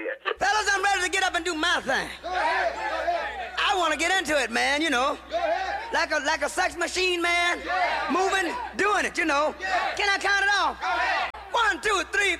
ahead. Fellas, I'm ready to get up and do my thing. I want to get into it, man, you know. Like a sex machine, man. Moving, doing it, you know. Can I count it off? 1, 2, 3,